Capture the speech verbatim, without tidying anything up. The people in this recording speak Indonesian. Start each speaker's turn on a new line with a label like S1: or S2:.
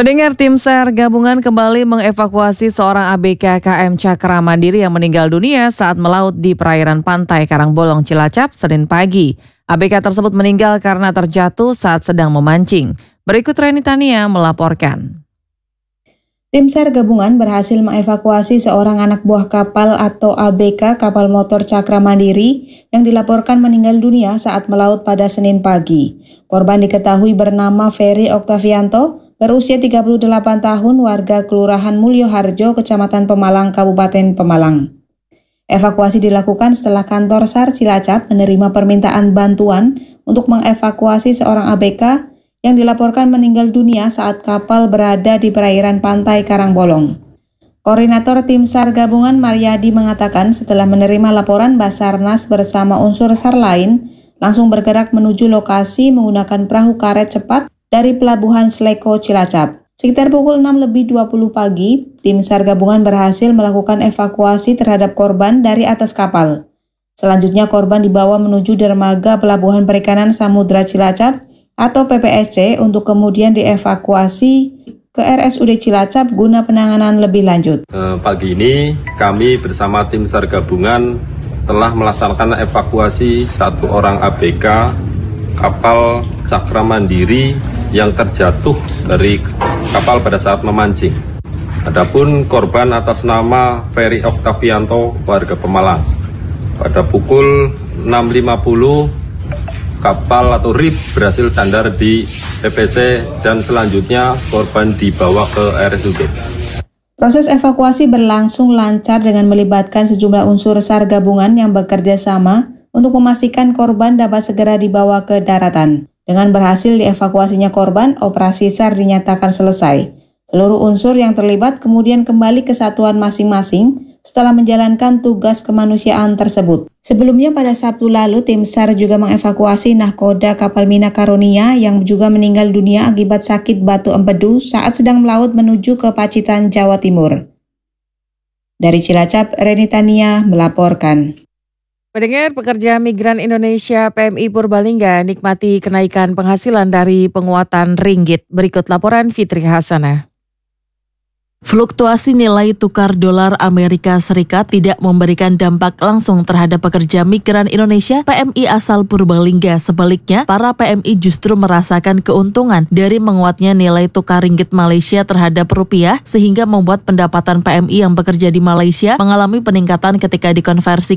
S1: Pendengar, tim SAR gabungan kembali mengevakuasi seorang A B K K M Cakra Mandiri yang meninggal dunia saat melaut di perairan pantai Karangbolong, Cilacap, Senin pagi. A B K tersebut meninggal karena terjatuh saat sedang memancing. Berikut Reni Tania melaporkan.
S2: Tim SAR gabungan berhasil mengevakuasi seorang anak buah kapal atau A B K kapal motor Cakra Mandiri yang dilaporkan meninggal dunia saat melaut pada Senin pagi. Korban diketahui bernama Ferry Oktavianto, berusia tiga puluh delapan tahun, warga Kelurahan Mulyoharjo, Kecamatan Pemalang, Kabupaten Pemalang. Evakuasi dilakukan setelah kantor SAR Cilacap menerima permintaan bantuan untuk mengevakuasi seorang A B K yang dilaporkan meninggal dunia saat kapal berada di perairan pantai Karangbolong. Koordinator tim SAR gabungan Mariadi mengatakan setelah menerima laporan, Basarnas bersama unsur SAR lain langsung bergerak menuju lokasi menggunakan perahu karet cepat dari Pelabuhan Sleko Cilacap. Sekitar pukul enam lebih dua puluh pagi, tim SAR gabungan berhasil melakukan evakuasi terhadap korban dari atas kapal. Selanjutnya korban dibawa menuju dermaga Pelabuhan Perikanan Samudra Cilacap atau P P S C untuk kemudian dievakuasi ke R S U D Cilacap guna penanganan lebih lanjut.
S3: Eh, pagi ini kami bersama tim SAR gabungan telah melaksanakan evakuasi satu orang A B K kapal Cakra Mandiri yang terjatuh dari kapal pada saat memancing. Adapun korban atas nama Ferry Oktavianto, warga Pemalang. Pada pukul enam lima puluh kapal atau R I P berhasil sandar di P P C dan selanjutnya korban dibawa ke R S U D.
S2: Proses evakuasi berlangsung lancar dengan melibatkan sejumlah unsur SAR gabungan yang bekerja sama untuk memastikan korban dapat segera dibawa ke daratan. Dengan berhasil dievakuasinya korban, operasi SAR dinyatakan selesai. Seluruh unsur yang terlibat kemudian kembali ke satuan masing-masing setelah menjalankan tugas kemanusiaan tersebut. Sebelumnya pada Sabtu lalu, tim SAR juga mengevakuasi nahkoda kapal Mina Karunia yang juga meninggal dunia akibat sakit batu empedu saat sedang melaut menuju ke Pacitan, Jawa Timur. Dari Cilacap, Reni Tania melaporkan.
S1: Pendengar, pekerja migran Indonesia P M I Purbalingga nikmati kenaikan penghasilan dari penguatan ringgit. Berikut laporan Fitri Hasanah.
S4: Fluktuasi nilai tukar dolar Amerika Serikat tidak memberikan dampak langsung terhadap pekerja migran Indonesia P M I asal Purbalingga. Sebaliknya, para P M I justru merasakan keuntungan dari menguatnya nilai tukar ringgit Malaysia terhadap rupiah, sehingga membuat pendapatan P M I yang bekerja di Malaysia mengalami peningkatan ketika dikonversi